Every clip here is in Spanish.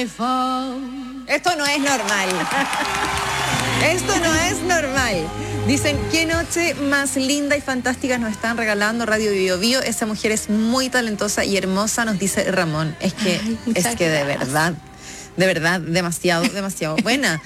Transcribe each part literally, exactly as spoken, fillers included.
phone. Esto no es normal. Esto no es normal. Dicen, qué noche más linda y fantástica nos están regalando Radio Bio Bio. Esa mujer es muy talentosa y hermosa, nos dice Ramón. Es que, Ay, es que de verdad, de verdad, demasiado, demasiado buena.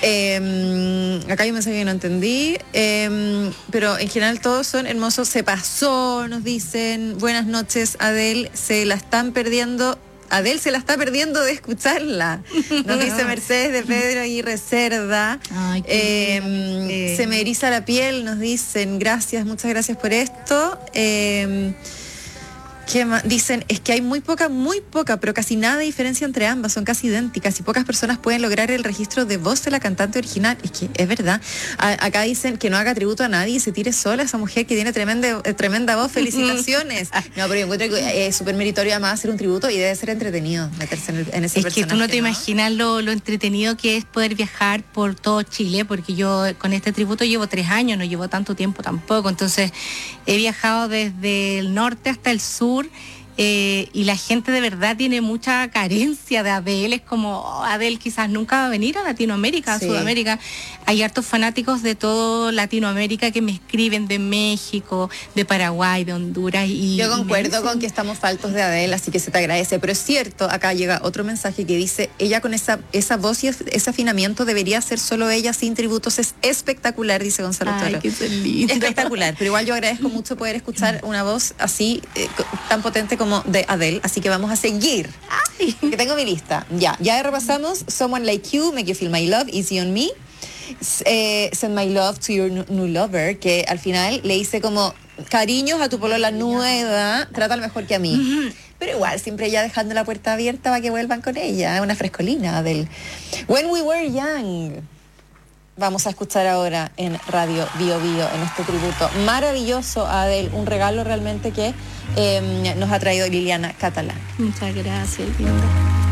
Eh, acá hay un mensaje que no entendí, eh, pero en general todos son hermosos. Se pasó, nos dicen. Buenas noches, Adele. Se la están perdiendo. Adele se la está perdiendo de escucharla. Nos dice Mercedes de Pedro Aguirre Cerda. Ay, eh, se me eriza la piel, nos dicen. Gracias, muchas gracias por esto. Eh, ¿Qué más? Dicen, es que hay muy poca, muy poca, pero casi nada de diferencia entre ambas, son casi idénticas y pocas personas pueden lograr el registro de voz de la cantante original. Es que es verdad. A, acá dicen que no haga tributo a nadie y se tire sola esa mujer que tiene tremenda, eh, tremenda voz. Felicitaciones. No, pero yo encuentro que es súper meritorio además hacer un tributo y debe ser entretenido meterse en, el, en ese es personaje. Es que tú no te ¿no? imaginas lo, lo entretenido que es poder viajar por todo Chile, porque yo con este tributo llevo tres años, no llevo tanto tiempo tampoco, entonces he viajado desde el norte hasta el sur. Eh, y la gente de verdad tiene mucha carencia de Adele, es como oh, Adele quizás nunca va a venir a Latinoamérica, a sí. Sudamérica. Hay hartos fanáticos de todo Latinoamérica que me escriben de México, de Paraguay, de Honduras. Y yo concuerdo y con que estamos faltos de Adele, así que se te agradece, pero es cierto, acá llega otro mensaje que dice, ella con esa, esa voz y ese afinamiento debería ser solo ella, sin tributos, es espectacular, dice Gonzalo Ay, Toro. qué lindo. Espectacular, pero igual yo agradezco mucho poder escuchar una voz así, eh, tan potente como de Adele, así que vamos a seguir. Ay. Que tengo mi lista. Ya, ya repasamos Someone Like You, Make You Feel My Love, Easy on Me, eh, Send My Love to Your New Lover, que al final le hice como cariños a tu polola nueva, trátalo mejor que a mí. Uh-huh. Pero igual, siempre ya dejando la puerta abierta para que vuelvan con ella, una frescolina, Adele. When We Were Young. Vamos a escuchar ahora en Radio Bio Bio, en este tributo maravilloso a Adele, un regalo realmente que eh, nos ha traído Liliana Catalán. Muchas gracias, linda.